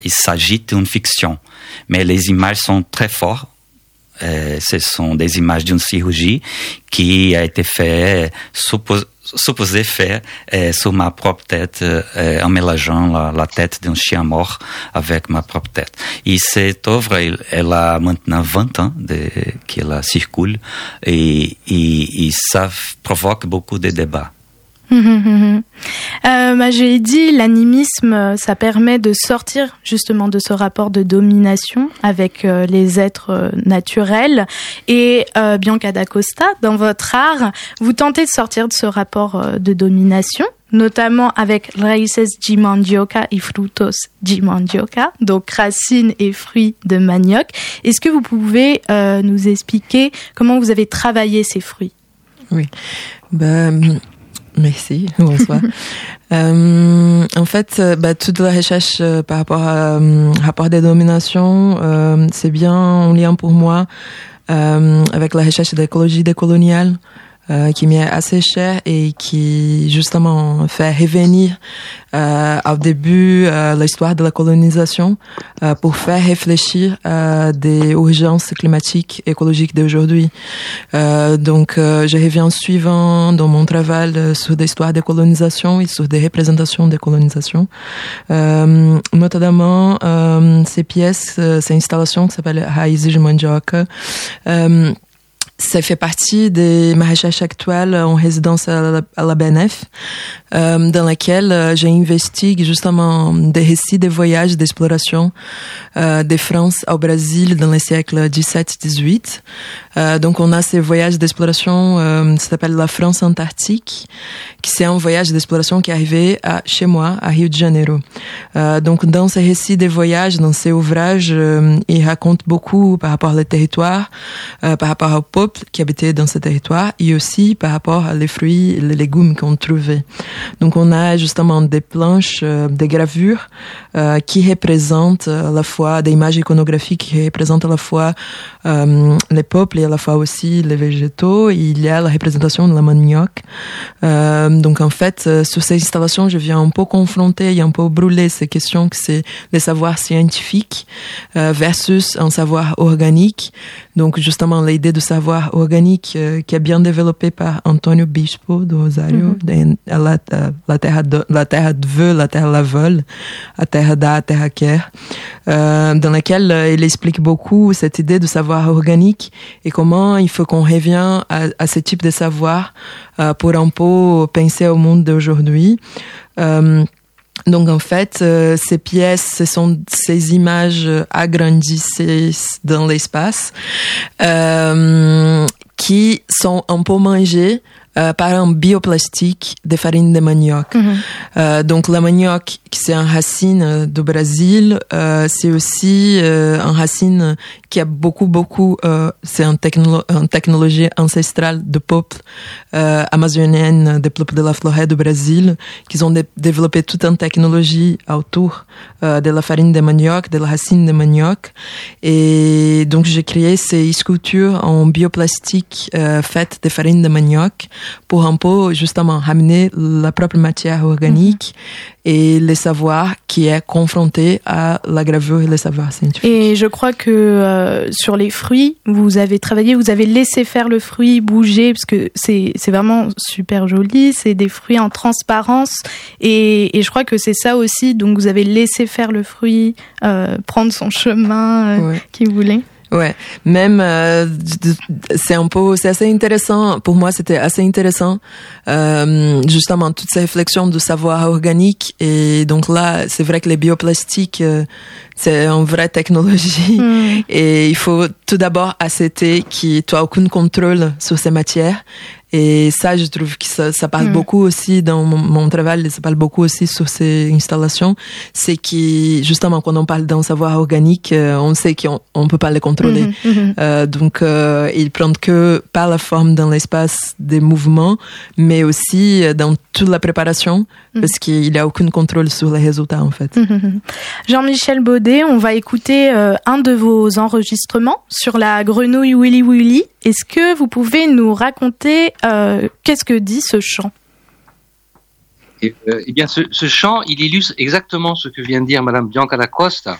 Il s'agit d'une fiction, mais les images sont très fortes. Ce sont des images d'une chirurgie qui a été faite, supposée faire sur ma propre tête, en mélangeant la tête d'un chien mort avec ma propre tête. Et cette œuvre, elle a maintenant 20 ans qu'elle circule et ça provoque beaucoup de débats. J'ai dit, l'animisme, ça permet de sortir justement de ce rapport de domination avec les êtres naturels. Et Bianca D'Acosta, dans votre art, vous tentez de sortir de ce rapport de domination, notamment avec Raíces de Mandioca et Frutos de Mandioca, donc racines et fruits de manioc. Est-ce que vous pouvez nous expliquer comment vous avez travaillé ces fruits? Oui. Merci, bonsoir. En fait, toute la recherche par rapport à rapport des dominations, c'est bien en lien pour moi avec la recherche d'écologie décoloniale, qui m'est assez cher et qui justement fait revenir au début l'histoire de la colonisation pour faire réfléchir des urgences climatiques écologiques d'aujourd'hui. Donc je reviens suivant dans mon travail sur l'histoire des colonisations et sur des représentations des colonisations, notamment ces pièces, ces installations qui s'appellent Raízes de Mandioca. Ça fait partie de ma recherche actuelle en résidence à la BNF, dans laquelle j'investigue justement des récits de voyages d'exploration de France au Brésil dans les siècles 17-18. Donc on a ces voyages d'exploration, ça s'appelle la France antarctique, qui c'est un voyage d'exploration qui est arrivé chez moi, à Rio de Janeiro. Donc dans ces récits de voyages, dans ces ouvrages, il raconte beaucoup par rapport aux territoires, par rapport au peuple qui habitait dans ce territoire et aussi par rapport aux fruits et les légumes qu'on trouvait. Donc on a justement des planches, des gravures qui représentent à la fois des images iconographiques qui représentent à la fois les peuples et à la fois aussi les végétaux. Et il y a la représentation de la manioc. Donc en fait, sur ces installations, je viens un peu confronter et un peu brûler ces questions que c'est les savoirs scientifiques versus un savoir organique. Donc justement l'idée de savoir organique qui est bien développée par Antonio Bispo de Rosario, la terra de veu, la terra lavole, a terra da, a terra quer, dans laquelle il explique beaucoup cette idée de savoir organique et comment il faut qu'on revienne à ce type de savoir pour un peu penser au monde d'aujourd'hui. Donc en fait, ces pièces, ce sont ces images agrandissées dans l'espace qui sont un peu mangées par un bioplastique de farine de manioc. Donc la manioc, c'est une racine du Brésil, c'est aussi une racine qui a beaucoup, c'est une technologie ancestrale de peuple amazonienne, des peuples de la forêt du Brésil, qui ont développé toute une technologie autour de la farine de manioc, de la racine de manioc. Et donc j'ai créé ces sculptures en bioplastique faites de farine de manioc pour un peu justement ramener la propre matière organique et les savoirs qui est confronté à la gravure et les savoirs scientifiques. Et je crois que sur les fruits, vous avez travaillé, vous avez laissé faire le fruit bouger, parce que c'est vraiment super joli, c'est des fruits en transparence, et je crois que c'est ça aussi, donc vous avez laissé faire le fruit prendre son chemin qu'il voulait. Ouais, même c'est assez intéressant pour moi, c'était assez intéressant justement toutes ces réflexions de savoir organique. Et donc là, c'est vrai que les bioplastiques c'est une vraie technologie et il faut tout d'abord accepter que tu n'as aucun contrôle sur ces matières. Et ça, je trouve que ça parle beaucoup aussi dans mon travail, ça parle beaucoup aussi sur ces installations. C'est que, justement, quand on parle d'un savoir organique, on sait qu'on peut pas les contrôler. Donc, ils prennent que par la forme dans l'espace des mouvements, mais aussi dans toute la préparation, parce qu'il n'y a aucun contrôle sur les résultats, en fait. Jean-Michel Baudet, on va écouter un de vos enregistrements sur la grenouille Willy Willy. Est-ce que vous pouvez nous raconter qu'est-ce que dit ce chant ? Eh bien, ce chant, il illustre exactement ce que vient de dire Madame Bianca da Costa.